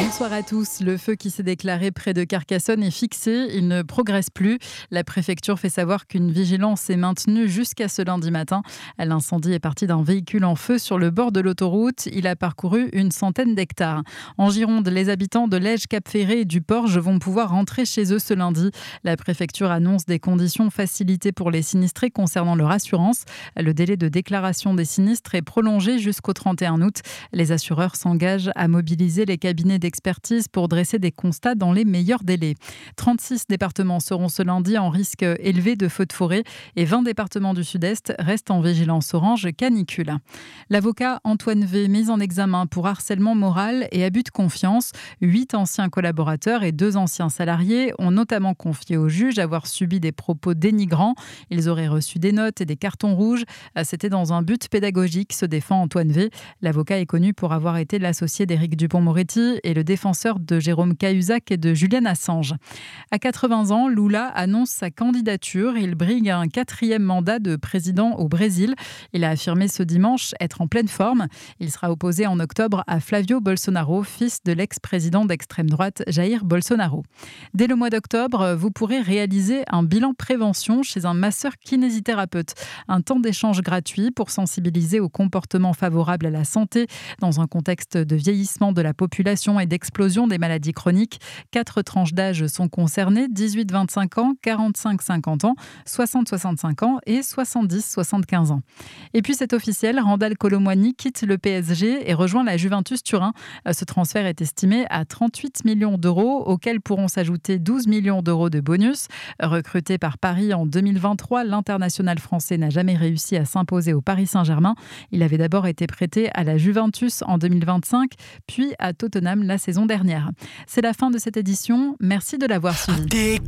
Bonsoir à tous. Le feu qui s'est déclaré près de Carcassonne est fixé. Il ne progresse plus. La préfecture fait savoir qu'une vigilance est maintenue jusqu'à ce lundi matin. L'incendie est parti d'un véhicule en feu sur le bord de l'autoroute. Il a parcouru une centaine d'hectares. En Gironde, les habitants de Lège, Cap-Ferré et du Porge vont pouvoir rentrer chez eux ce lundi. La préfecture annonce des conditions facilitées pour les sinistrés concernant leur assurance. Le délai de déclaration des sinistres est prolongé jusqu'au 31 août. Les assureurs s'engagent à mobiliser les cabinets d'expertise pour dresser des constats dans les meilleurs délais. 36 départements seront ce lundi en risque élevé de feux de forêt et 20 départements du Sud-Est restent en vigilance orange canicule. L'avocat Antoine V, mis en examen pour harcèlement moral et abus de confiance. 8 anciens collaborateurs et 2 anciens salariés ont notamment confié au juge avoir subi des propos dénigrants. Ils auraient reçu des notes et des cartons rouges. C'était dans un but pédagogique, se défend Antoine V. L'avocat est connu pour avoir été l'associé d'Éric Dupond-Moretti et le défenseur de Jérôme Cahuzac et de Julian Assange. À 80 ans, Lula annonce sa candidature. Il brigue un 4e mandat de président au Brésil. Il a affirmé ce dimanche être en pleine forme. Il sera opposé en octobre à Flavio Bolsonaro, fils de l'ex-président d'extrême droite Jair Bolsonaro. Dès le mois d'octobre, vous pourrez réaliser un bilan prévention chez un masseur kinésithérapeute. Un temps d'échange gratuit pour sensibiliser aux comportements favorables à la santé dans un contexte de vieillissement de la population et d'explosion des maladies chroniques. 4 tranches d'âge sont concernées, 18-25 ans, 45-50 ans, 60-65 ans et 70-75 ans. Et puis c'est officiel, Randal Kolo Muani quitte le PSG et rejoint la Juventus Turin. Ce transfert est estimé à 38 millions d'euros, auxquels pourront s'ajouter 12 millions d'euros de bonus. Recruté par Paris en 2023, l'international français n'a jamais réussi à s'imposer au Paris Saint-Germain. Il avait d'abord été prêté à la Juventus en 2025, puis à Tottenham la saison dernière. C'est la fin de cette édition. Merci de l'avoir suivi.